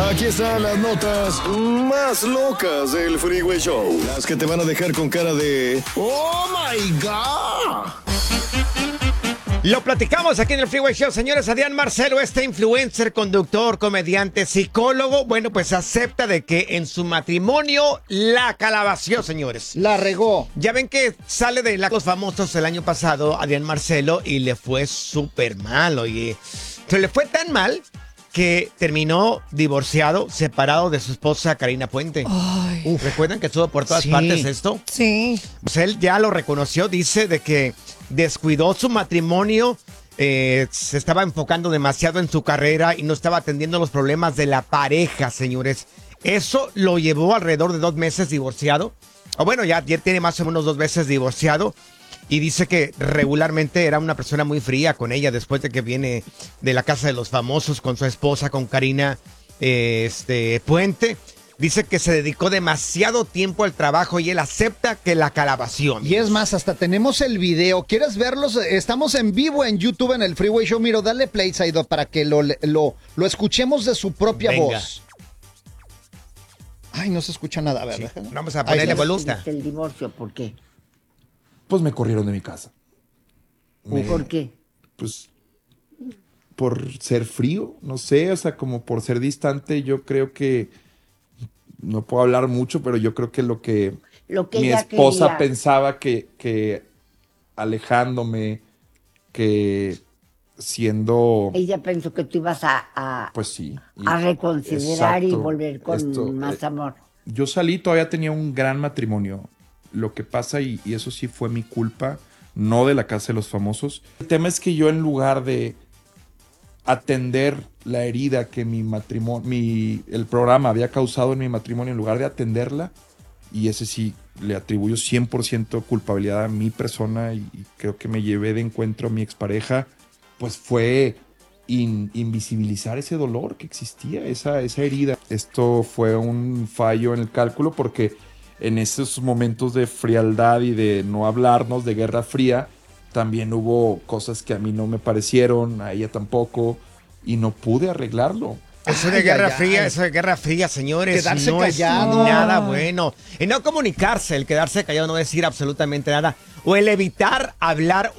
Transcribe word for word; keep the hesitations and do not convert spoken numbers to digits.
Aquí están las notas más locas del Freeway Show. Las que te van a dejar con cara de ¡Oh, my God! Lo platicamos aquí en el Freeway Show, señores. Adrián Marcelo, este influencer, conductor, comediante, psicólogo, bueno, pues acepta de que en su matrimonio la calabació, señores. La regó. Ya ven que sale de Los Famosos el año pasado, Adrián Marcelo, y le fue súper mal, oye. Se le fue tan mal que terminó divorciado, separado de su esposa Karina Puente. Ay. ¿Recuerdan que estuvo por todas Sí. partes esto? Sí. Pues él ya lo reconoció, dice de que descuidó su matrimonio, eh, se estaba enfocando demasiado en su carrera y no estaba atendiendo los problemas de la pareja, señores. Eso lo llevó alrededor de dos meses divorciado. O bueno, ya, ya tiene más o menos dos meses divorciado. Y dice que regularmente era una persona muy fría con ella después de que viene de la casa de los famosos con su esposa, con Karina eh, este, Puente. Dice que se dedicó demasiado tiempo al trabajo y él acepta que la calabació. Y es más, hasta tenemos el video. ¿Quieres verlos? Estamos en vivo en YouTube en el Freeway Show. Miro, dale play, Saido, para que lo, lo, lo escuchemos de su propia Venga. voz. Ay, no se escucha nada, a ver, Sí. déjame. Vamos a ponerle Ahí está. volumen. El divorcio, ¿por qué? Pues me corrieron de mi casa. Me- ¿Por qué? Pues por ser frío, no sé, o sea, como por ser distante, yo creo que no puedo hablar mucho, pero yo creo que lo que, Lo que mi ella esposa quería. pensaba que, que alejándome, que siendo, Ella pensó que tú ibas a, a, pues sí. y- a reconsiderar y exacto, volver con esto, más eh, amor. Yo salí, todavía tenía un gran matrimonio. Lo que pasa, y, y eso sí fue mi culpa, no de la casa de los famosos. El tema es que yo, en lugar de atender la herida que mi matrimonio, mi, el programa había causado en mi matrimonio, en lugar de atenderla, y ese sí le atribuyo cien por ciento culpabilidad a mi persona, y, y creo que me llevé de encuentro a mi expareja, pues fue in- invisibilizar ese dolor que existía, esa, esa herida. Esto fue un fallo en el cálculo, porque en esos momentos de frialdad y de no hablarnos, de guerra fría, también hubo cosas que a mí no me parecieron, a ella tampoco, y no pude arreglarlo. Eso de Ay, Guerra ay, Fría, ay. eso de Guerra Fría, señores, Quedarse no callado. es nada bueno. Y no comunicarse, el quedarse callado no decir absolutamente nada. O el evitar hablar